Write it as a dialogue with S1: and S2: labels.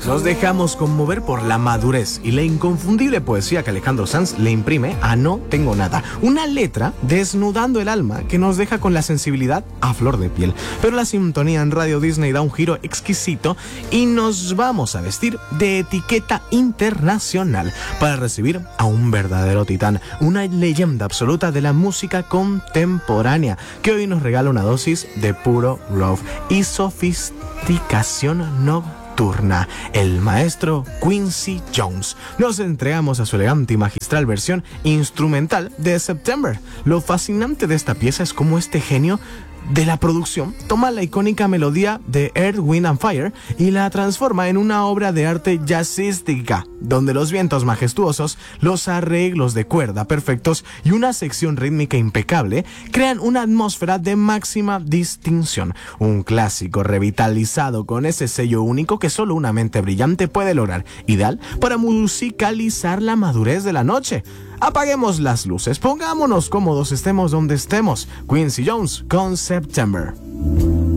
S1: Nos dejamos conmover por la madurez y la inconfundible poesía que Alejandro Sanz le imprime a No Tengo Nada. Una letra desnudando el alma que nos deja con la sensibilidad a flor de piel. Pero la sintonía en Radio Disney da un giro exquisito y nos vamos a vestir de etiqueta internacional para recibir a un verdadero titán, una leyenda absoluta de la música contemporánea, que hoy nos regala una dosis de puro groove y sofisticación nocturna. El maestro Quincy Jones. Nos entregamos a su elegante y magistral versión instrumental de September. Lo fascinante de esta pieza es cómo este genio de la producción toma la icónica melodía de Earth, Wind and Fire y la transforma en una obra de arte jazzística, donde los vientos majestuosos, los arreglos de cuerda perfectos y una sección rítmica impecable crean una atmósfera de máxima distinción. Un clásico revitalizado con ese sello único que solo una mente brillante puede lograr, ideal para musicalizar la madurez de la noche. Apaguemos las luces, pongámonos cómodos, estemos donde estemos. Quincy Jones con September.